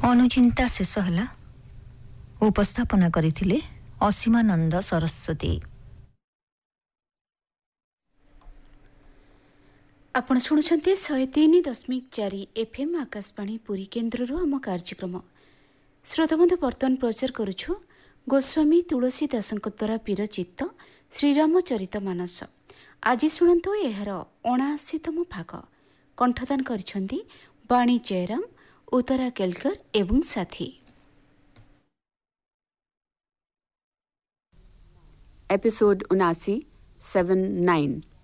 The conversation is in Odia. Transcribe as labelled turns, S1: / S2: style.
S1: ଅନୁଚିନ୍ତା ଶେଷ ହେଲା। ଉପସ୍ଥାପନା କରିଥିଲେ ଅସୀମାନନ୍ଦ ସରସ୍ୱତୀ।
S2: ଆପଣ ଶୁଣୁଛନ୍ତି 103.4 FM ଆକାଶବାଣୀ ପୁରୀ କେନ୍ଦ୍ରରୁ ଆମ କାର୍ଯ୍ୟକ୍ରମ। ଶ୍ରୋତାବନ୍ଧୁ, ବର୍ତ୍ତମାନ ପ୍ରଚାର କରୁଛୁ ଗୋସ୍ୱାମୀ ତୁଳସୀ ଦାସଙ୍କ ଦ୍ୱାରା ବିରଚିତ ଶ୍ରୀରାମଚରିତ ମାନସ। ଆଜି ଶୁଣନ୍ତୁ ଏହାର 79ତମ ଭାଗ। କଣ୍ଠଦାନ କରିଛନ୍ତି ବାଣୀ ଜୟରାମ, ଉତ୍ତରା କେଲକର ଏବଂ ସାଥୀ।
S3: एपिसोड 79 7-9।